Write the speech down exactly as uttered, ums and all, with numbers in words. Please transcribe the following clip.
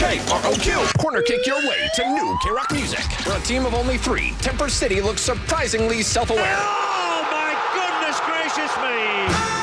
A R O Q. Corner kick your way to new K-Rock music. For a team of only three, Temper City looks surprisingly self-aware. Oh, my goodness gracious me!